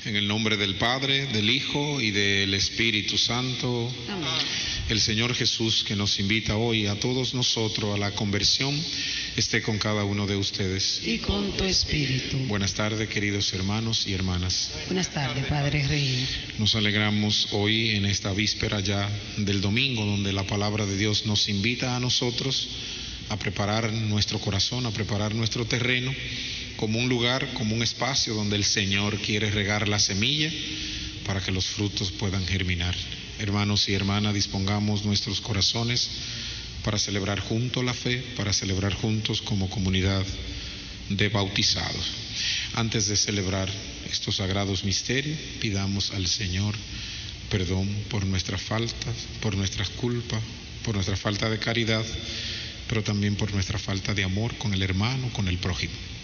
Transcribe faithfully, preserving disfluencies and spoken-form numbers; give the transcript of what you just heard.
En el nombre del Padre, del Hijo y del Espíritu Santo. Amén. El Señor Jesús, que nos invita hoy a todos nosotros a la conversión, esté con cada uno de ustedes. Y con tu espíritu. Buenas tardes, queridos hermanos y hermanas. Buenas tardes, Padre Rey. Nos alegramos hoy en esta víspera ya del domingo, donde la palabra de Dios nos invita a nosotros a preparar nuestro corazón, a preparar nuestro terreno como un lugar, como un espacio donde el Señor quiere regar la semilla para que los frutos puedan germinar. Hermanos y hermanas, dispongamos nuestros corazones para celebrar juntos la fe, para celebrar juntos como comunidad de bautizados. Antes de celebrar estos sagrados misterios, pidamos al Señor perdón por nuestras faltas, por nuestras culpas, por nuestra falta de caridad, pero también por nuestra falta de amor con el hermano, con el prójimo.